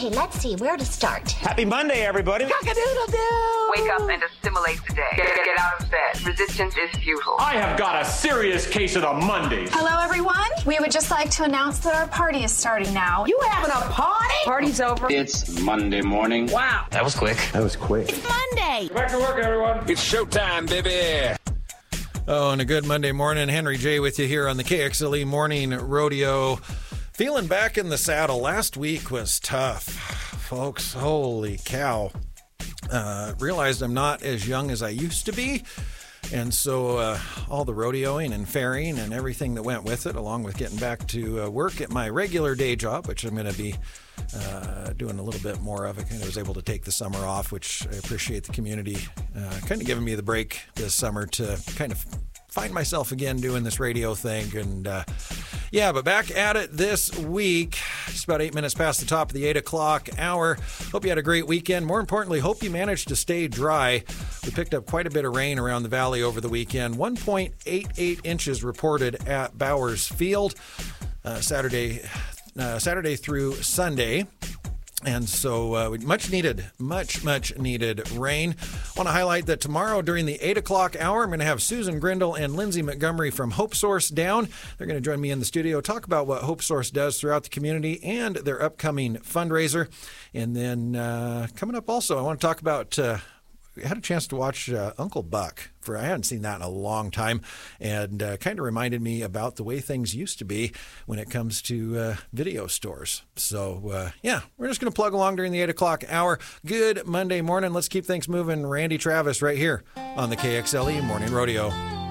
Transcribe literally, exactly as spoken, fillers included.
Okay, let's see where to start. Happy Monday, everybody. Cock-a-doodle-doo! Wake up and assimilate today. Get, get out of bed. Resistance is futile. I have got a serious case of the Mondays. Hello, everyone. We would just like to announce that our party is starting now. You having a party? Party's over. It's Monday morning. Wow. That was quick. That was quick. It's Monday. Back to work, everyone. It's showtime, baby. Oh, and a good Monday morning. Henry J with you here on the K X L E Morning Rodeo. Feeling back in the saddle. Last week was tough, folks. Holy cow. Uh, realized I'm not as young as I used to be. And so uh, all the rodeoing and fairing and everything that went with it, along with getting back to uh, work at my regular day job, which I'm going to be uh, doing a little bit more of. I kind of was able to take the summer off, which I appreciate the community uh, kind of giving me the break this summer to kind of find myself again doing this radio thing. And uh, yeah, but back at it this week. Just about eight minutes past the top of the eight o'clock hour. Hope you had a great weekend. More importantly, hope you managed to stay dry. We picked up quite a bit of rain around the valley over the weekend. one point eight eight inches reported at Bowers Field uh, Saturday, uh, Saturday through Sunday. And so uh, much needed, much, much needed rain. I want to highlight that tomorrow during the eight o'clock hour, I'm going to have Susan Grindle and Lindsay Montgomery from Hope Source down. They're going to join me in the studio, talk about what Hope Source does throughout the community and their upcoming fundraiser. And then uh, coming up also, I want to talk about... Uh, I had a chance to watch uh, Uncle Buck. For I hadn't seen that in a long time, and uh, kind of reminded me about the way things used to be when it comes to uh, video stores. So, uh, yeah, we're just going to plug along during the eight o'clock hour. Good Monday morning. Let's keep things moving. Randy Travis right here on the K X L E Morning Rodeo.